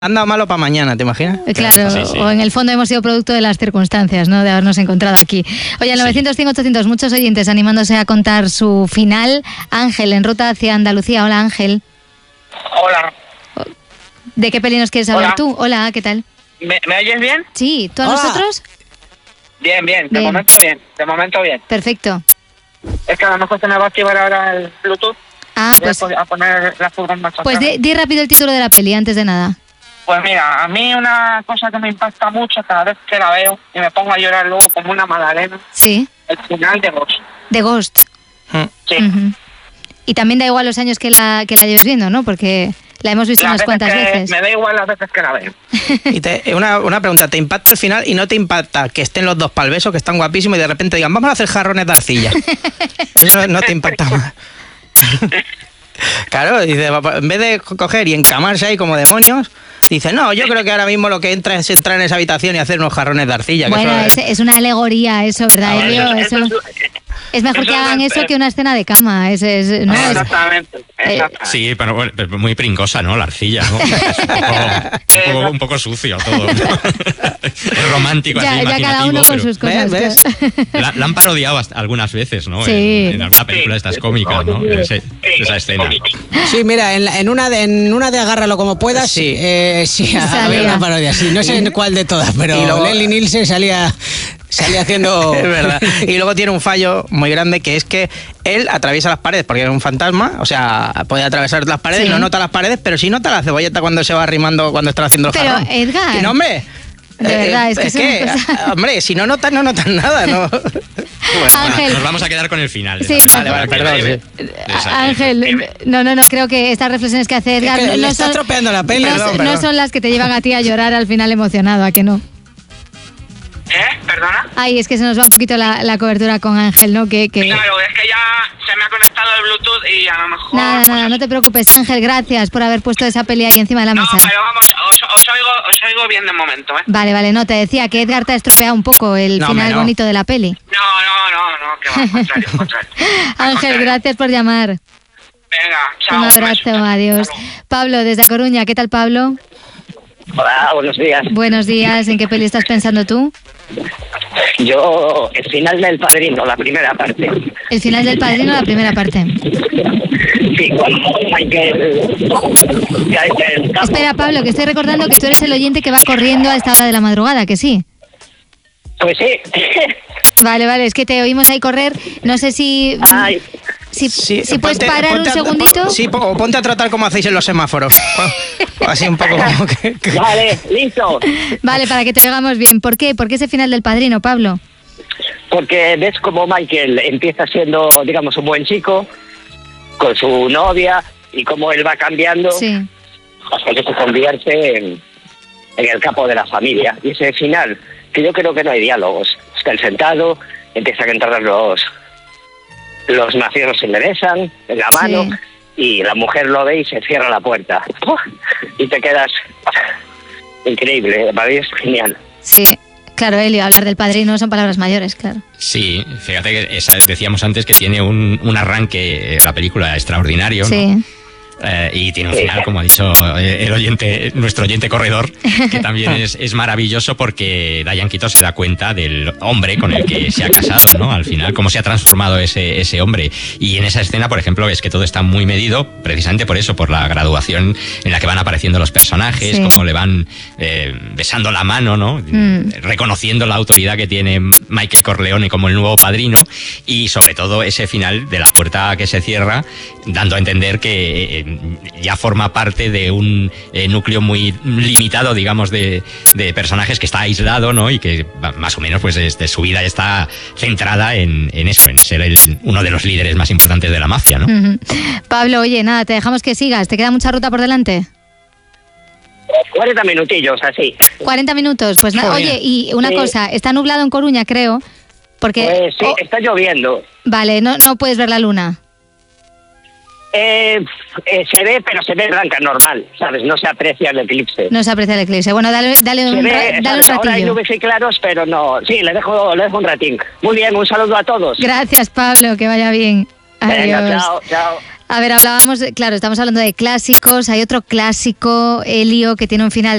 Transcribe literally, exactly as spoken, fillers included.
Anda malo para mañana, ¿te imaginas? Claro, sí, sí. O en el fondo hemos sido producto de las circunstancias, ¿no? De habernos encontrado aquí. Oye, al novecientos cinco ochocientos, muchos oyentes animándose a contar su final. Ángel, en ruta hacia Andalucía. Hola, Ángel. Hola. ¿De qué peli nos quieres hablar Hola. tú? Hola, ¿qué tal? ¿Me, ¿Me oyes bien? Sí, ¿tú a Hola. nosotros? Bien, bien, de Bien. momento bien, de momento bien. Perfecto. Es que a lo mejor se me va a activar ahora el Bluetooth. Ah, Voy a pues, po- a poner las furgas más pues di, di rápido el título de la peli, antes de nada. Pues mira, a mí una cosa que me impacta mucho cada vez que la veo y me pongo a llorar luego como una magdalena, Sí, el final de Ghost. The Ghost. Sí. Ujú. Y también da igual los años que la, que la lleves viendo, ¿no? Porque la hemos visto Las unas veces cuantas que- veces. Me da igual las veces que la veo. Y te, una, una pregunta, ¿te impacta el final y no te impacta que estén los dos pa'l beso, que están guapísimos, y de repente digan, vamos a hacer jarrones de arcilla? Eso no, no te impacta más. Claro, dice, en vez de coger y encamarse ahí como demonios, dice, no, yo creo que ahora mismo lo que entra es entrar en esa habitación y hacer unos jarrones de arcilla. Que Bueno, eso es, es una alegoría eso, ¿verdad, Ah, Elio? Eso- Eso, eso es mejor eso que es hagan de- eso que una escena de cama. Es, es, ¿no? Es- Exactamente, exactamente. Sí, pero bueno, pero muy pringosa, ¿no? La arcilla, ¿no? Es un poco, un poco, un poco sucio todo. Es romántico, ya, así, ya cada uno imaginativo, con pero sus cosas. ¿Ves? claro. La, la han parodiado hasta algunas veces, ¿no? Sí. En, en alguna película de estas cómicas, ¿no? Ese- esa escena. Sí, mira, en, la- en una de en una de agárralo como puedas, Sí. eh, sí, Salía. había una parodia, sí, no sé en cuál de todas, pero Y luego- Leslie Nielsen salía salía haciendo es verdad. Y luego tiene un fallo muy grande, que es que él atraviesa las paredes porque es un fantasma, o sea, puede atravesar las paredes, Sí. no nota las paredes, pero sí nota la cebolleta cuando se va arrimando, cuando está haciendo el Pero, jarrón. Edgar. Y no, hombre. De verdad, es que es una cosa- hombre, si no notas, no notas nada, ¿no? Bueno, Ángel. Nos vamos a quedar con el final. de Sí, la vale, película, vale, que perdón, breve. sí. De esa- Ángel, no, no, no, creo que estas reflexiones que hace Edgar Es que no, le no está son, estropeando la peli. no, Perdón, no perdón. son las que te llevan a ti a llorar al final emocionado, ¿a que no? ¿Eh? ¿Perdona? Ay, es que se nos va un poquito la, la cobertura con Ángel, ¿no? Que, que... Claro, es que ya se me ha conectado el Bluetooth y a lo mejor... Nada, nada, no te preocupes, Ángel, gracias por haber puesto esa peli ahí encima de la No, mesa. pero vamos, os, os, oigo, os oigo bien de momento, ¿eh? Vale, vale, no, te decía que Edgar te ha estropeado un poco el No, final hombre, no. bonito de la peli. No, no, no, no, que va, al contrario, al contrario. Al Ángel, contrario. gracias por llamar. Venga, chao. Un beso, abrazo, chao. adiós. Hasta luego. Pablo, desde A Coruña, ¿qué tal, Pablo? Hola, buenos días. Buenos días, ¿en qué peli estás pensando tú? Yo, el final del Padrino, la primera parte. El final del Padrino, la primera parte. Sí, cuando Michael cae del campo. Espera, Pablo, que estoy recordando que tú eres el oyente que va corriendo a esta hora de la madrugada, ¿que sí? Pues sí. Vale, vale, es que te oímos ahí correr. No sé si... Ay, Si, Sí, si puedes ponte- parar un ponte a- segundito. pon- sí, po- o ponte a tratar como hacéis en los semáforos. O así un poco como que... que- vale, listo. Vale, para que te oigamos bien. ¿Por qué? ¿Por qué ese final del Padrino, Pablo? Porque ves como Michael empieza siendo, digamos, un buen chico con su novia y cómo él va cambiando Sí. hasta que se convierte en, en el capo de la familia. Y ese final, que yo creo que no hay diálogos. Está él sentado, empiezan a entrar los, los nacidos se le besan en la mano y la mujer lo ve y se cierra la puerta. ¡Puf! Y te quedas... Increíble, para mí es genial. Sí. Claro, Elio, hablar del Padrino son palabras mayores, claro. Sí, fíjate que esa- decíamos antes que tiene un, un arranque, eh, la película, extraordinario, ¿no? Sí. Eh, y tiene un final, como ha dicho eh, el oyente, nuestro oyente corredor, que también es, es maravilloso porque Diane Keaton se da cuenta del hombre con el que se ha casado, ¿no? Al final, cómo se ha transformado ese, ese hombre. Y en esa escena, por ejemplo, es que todo está muy medido, precisamente por eso, por la graduación en la que van apareciendo los personajes, Sí. cómo le van eh, besando la mano, ¿no? Mm. Reconociendo la autoridad que tiene Michael Corleone como el nuevo padrino, y sobre todo ese final de la puerta que se cierra, dando a entender que eh, ya forma parte de un eh, núcleo muy limitado, digamos, de, de personajes, que está aislado, ¿no? Y que va- más o menos, pues, este, su vida está centrada en, en eso, en ser el- uno de los líderes más importantes de la mafia, ¿no? Ujú. Pablo, oye, nada, te dejamos que sigas. ¿Te queda mucha ruta por delante? cuarenta minutillos, así. cuarenta minutos. Pues nada, Joder. oye, y una Sí. cosa, está nublado en Coruña, creo, porque... Pues sí, oh, está lloviendo. vale, no, no puedes ver la luna. Eh, eh, se ve, pero se ve blanca, normal, ¿sabes? No se aprecia el eclipse. No se aprecia el eclipse. Bueno, dale, dale, Se un, ve, ra- dale un ¿sabes? Ahora hay ratillo. nubes y claros, pero no... Sí, le dejo, le dejo un ratín. Muy bien, un saludo a todos. Gracias, Pablo, que vaya bien. Venga, Adiós. chao, chao. A ver, hablábamos, de- claro, estamos hablando de clásicos. Hay otro clásico, Elio, que tiene un final